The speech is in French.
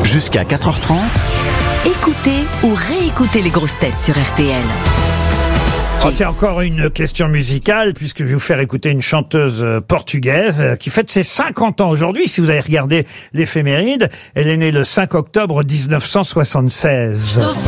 Jusqu'à 4h30. Écoutez ou réécoutez les grosses têtes sur RTL. Oh, tiens, encore une question musicale, puisque je vais vous faire écouter une chanteuse portugaise qui fête ses 50 ans aujourd'hui. Si vous avez regardé l'éphéméride, elle est née le 5 octobre 1976.